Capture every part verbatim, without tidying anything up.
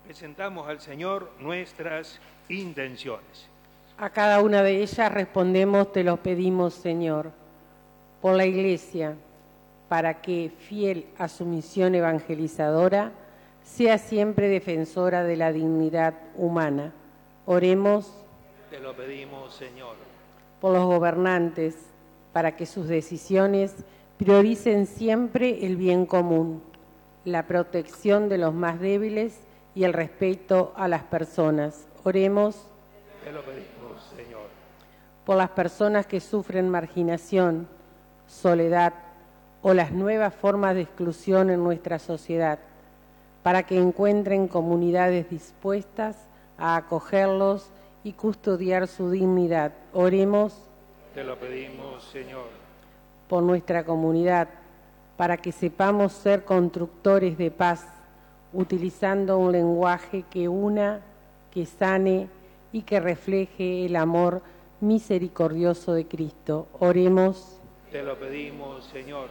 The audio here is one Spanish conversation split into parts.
Presentamos al Señor nuestras intenciones. A cada una de ellas respondemos, te lo pedimos, Señor, por la Iglesia, para que, fiel a su misión evangelizadora, sea siempre defensora de la dignidad humana. Oremos. Te lo pedimos, Señor. Por los gobernantes, para que sus decisiones prioricen siempre el bien común, la protección de los más débiles y el respeto a las personas. Oremos. Te lo pedimos, Señor. Por las personas que sufren marginación, soledad o las nuevas formas de exclusión en nuestra sociedad, para que encuentren comunidades dispuestas a acogerlos y custodiar su dignidad. Oremos. Te lo pedimos, Señor. Por nuestra comunidad, para que sepamos ser constructores de paz, utilizando un lenguaje que una, que sane y que refleje el amor misericordioso de Cristo. Oremos. Te lo pedimos, Señor.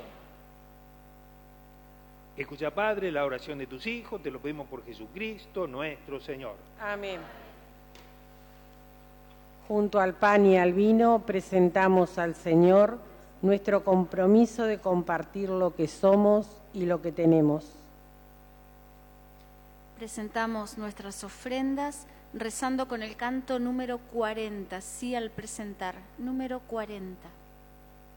Escucha, Padre, la oración de tus hijos, te lo pedimos por Jesucristo, nuestro Señor. Amén. Junto al pan y al vino presentamos al Señor nuestro compromiso de compartir lo que somos y lo que tenemos. Presentamos nuestras ofrendas rezando con el canto número cuarenta, sí al presentar, número cuarenta.